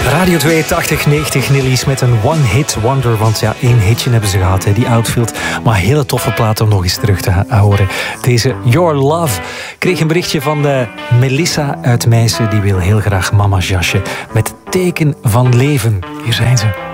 Radio 8290 Nillies met een one-hit wonder. Want ja, 1 hitje hebben ze gehad, hè, die Outfield. Maar hele toffe plaat om nog eens terug te horen. Deze Your Love. Kreeg een berichtje van Melissa uit Meissen. Die wil heel graag Mama's jasje met teken van leven. Hier zijn ze.